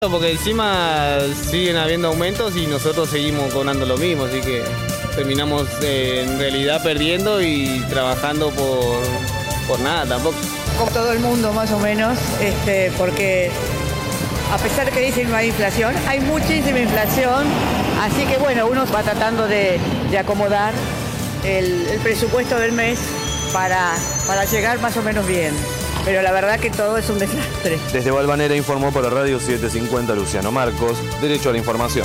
Porque encima siguen habiendo aumentos y nosotros seguimos cobrando lo mismo, así que terminamos en realidad perdiendo y trabajando por nada tampoco. Como todo el mundo más o menos, porque a pesar de que dicen no hay inflación, hay muchísima inflación, así que bueno, uno va tratando de acomodar el presupuesto del mes para llegar más o menos bien. Pero la verdad que todo es un desastre. Desde Valvanera informó para Radio 750 Luciano Marcos, Derecho a la Información.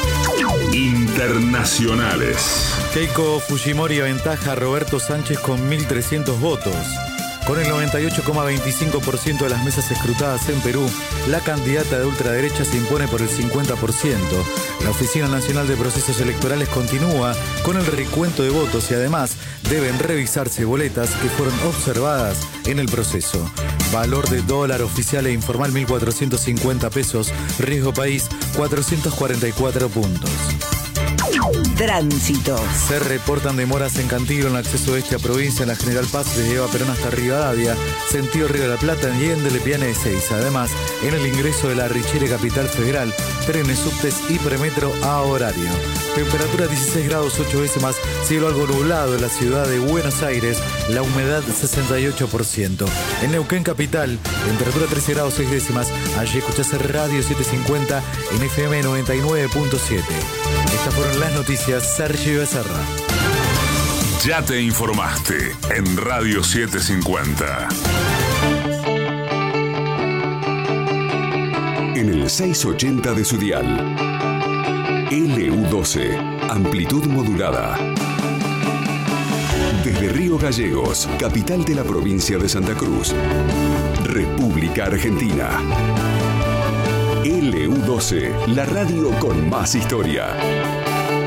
Internacionales. Keiko Fujimori aventaja a Roberto Sánchez con 1.300 votos. Con el 98,25% de las mesas escrutadas en Perú, la candidata de ultraderecha se impone por el 50%. La Oficina Nacional de Procesos Electorales continúa con el recuento de votos y además deben revisarse boletas que fueron observadas en el proceso. Valor de dólar oficial e informal 1.450 pesos. Riesgo país 444 puntos. Tránsito. Se reportan demoras en Cantillo en el acceso oeste a provincia en la General Paz desde Eva Perón hasta Rivadavia, sentido Río de la Plata y en Delepiane de Seiza. Además, en el ingreso de la Richere Capital Federal, trenes, subtes y premetro a horario. Temperatura 16 grados 8 veces más, cielo algo nublado en la ciudad de Buenos Aires, la humedad 68%. En Neuquén Capital, temperatura 13 grados 6 décimas. Allí escuchás Radio 750 en FM 99.7. Estas fueron las noticias. Sergio Becerra. Ya te informaste en Radio 750. En el 680 de su dial. LU12, amplitud modulada. Desde Río Gallegos, capital de la provincia de Santa Cruz, República Argentina. LU12, la radio con más historia.